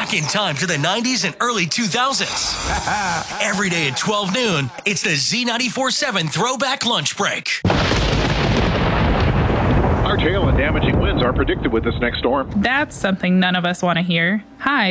back in time to the 90s and early 2000s. Every day at 12 noon, it's the Z94.7 Throwback Lunch Break. Large hail and damaging winds are predicted with this next storm. That's something none of us want to hear. Hi,